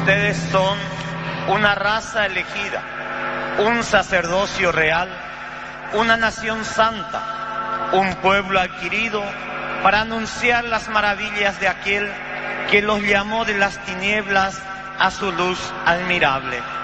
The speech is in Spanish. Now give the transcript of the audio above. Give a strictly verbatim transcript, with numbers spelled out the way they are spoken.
ustedes son una raza elegida, un sacerdocio real, una nación santa, un pueblo adquirido para anunciar las maravillas de aquel que los llamó de las tinieblas a su luz admirable.